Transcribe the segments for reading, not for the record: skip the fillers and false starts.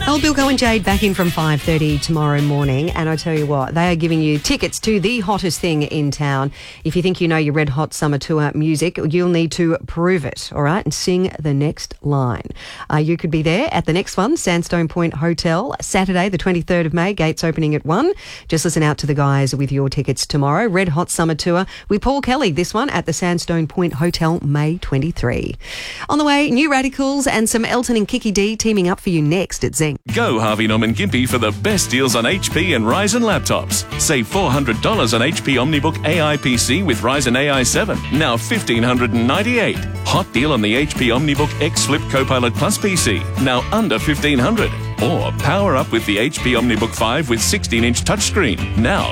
Old Bilko and Jade back in from 5:30 tomorrow morning, and I tell you what, they are giving you tickets to the hottest thing in town. If you think you know your Red Hot Summer Tour music, you'll need to prove it, all right, and sing the next line. You could be there at the next one, Sandstone Point Hotel, Saturday the 23rd of May, gates opening at 1. Just listen out to the guys with your tickets tomorrow. Red Hot Summer Tour with Paul Kelly, this one at the Sandstone Point Hotel, May 23. On the way, New Radicals and some Elton and Kiki D teaming up for you next at Zing. Go Harvey Norman Gympie for the best deals on HP and Ryzen laptops. Save $400 on HP OmniBook AI PC with Ryzen AI 7, now $1,598. Hot deal on the HP OmniBook X Flip Copilot Plus PC, now under $1,500. Or power up with the HP OmniBook 5 with 16-inch touchscreen, now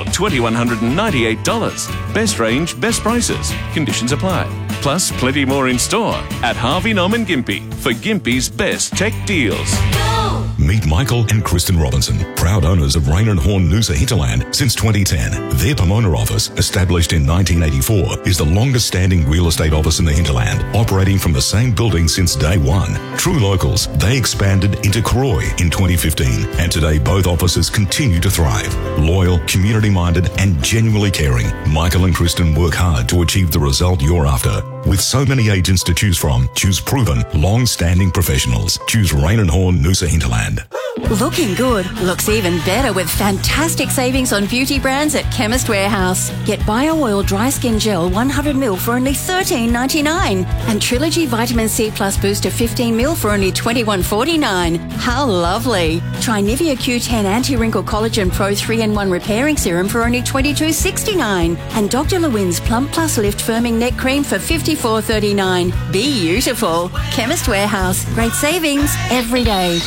$2,198. Best range, best prices. Conditions apply. Plus, plenty more in store at Harvey Norman Gympie for Gympie's best tech deals. Meet Michael and Kristen Robinson, proud owners of Rain and Horn Noosa Hinterland since 2010. Their Pomona office, established in 1984, is the longest standing real estate office in the hinterland, operating from the same building since day one. True locals, they expanded into Croy in 2015, and today both offices continue to thrive. Loyal, community-minded and genuinely caring, Michael and Kristen work hard to achieve the result you're after. With so many agents to choose from, choose proven, long-standing professionals. Choose Rain and Horn Noosa Hinterland. Looking good looks even better with fantastic savings on beauty brands at Chemist Warehouse. Get Bio Oil Dry Skin Gel 100ml for only $13.99 and Trilogy Vitamin C Plus Booster 15ml for only $21.49. How lovely! Try Nivea Q10 Anti-Wrinkle Collagen Pro 3-in-1 Repairing Serum for only $22.69 and Dr. Lewin's Plump Plus Lift Firming Neck Cream for $54.39. Be beautiful. Chemist Warehouse. Great savings every day.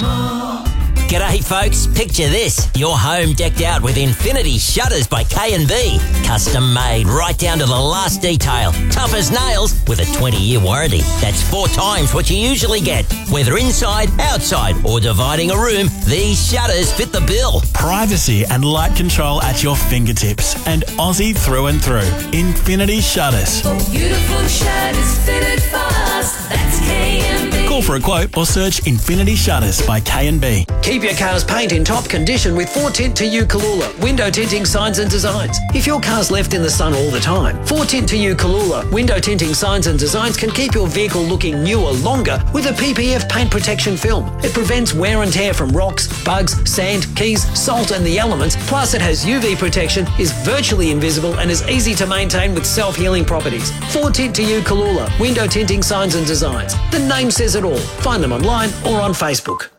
G'day folks, picture this. Your home decked out with Infinity Shutters by K&B. Custom made right down to the last detail. Tough as nails with a 20-year warranty. That's 4 times what you usually get. Whether inside, outside or dividing a room, these shutters fit the bill. Privacy and light control at your fingertips and Aussie through and through. Infinity Shutters. Beautiful shutters fitted fast. That's K&B. Call for a quote or search Infinity Shutters by K&B. Keep your car's paint in top condition with 4Tint to You Kalula window tinting signs and designs. If your car's left in the sun all the time, 4Tint to You Kalula window tinting signs and designs can keep your vehicle looking newer longer with a PPF paint protection film. It prevents wear and tear from rocks, bugs, sand, keys, salt and the elements. Plus it has UV protection, is virtually invisible and is easy to maintain with self-healing properties. 4Tint to You Kalula window tinting signs and designs. The name says it all. Find them online or on Facebook.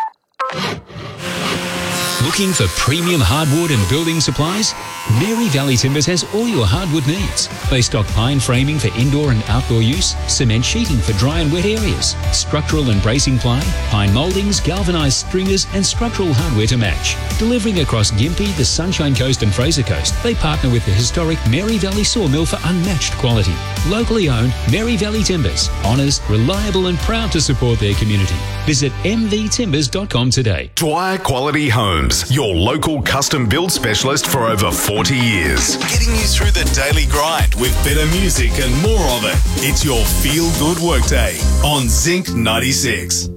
Looking for premium hardwood and building supplies? Mary Valley Timbers has all your hardwood needs. They stock pine framing for indoor and outdoor use, cement sheeting for dry and wet areas, structural and bracing ply, pine mouldings, galvanised stringers and structural hardware to match. Delivering across Gympie, the Sunshine Coast and Fraser Coast, they partner with the historic Mary Valley Sawmill for unmatched quality. Locally owned, Mary Valley Timbers. Honest, reliable and proud to support their community. Visit mvtimbers.com today. Dwyer Quality Homes, your local custom build specialist for over 40 years. Getting you through the daily grind with better music and more of it. It's your feel-good workday on Zinc 96.